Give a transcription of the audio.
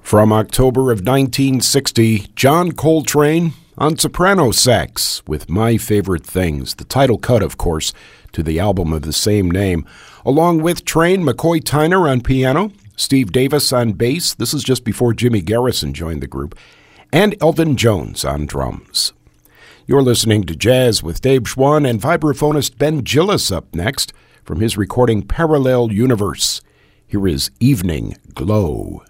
From October of 1960, John Coltrane on soprano sax with My Favorite Things, the title cut, of course, to the album of the same name, along with Train McCoy Tyner on piano, Steve Davis on bass, this is just before Jimmy Garrison joined the group, and Elvin Jones on drums. You're listening to Jazz with Dave Schwann and vibraphonist Ben Gillis up next from his recording Parallel Universe. Here is Evening Glow.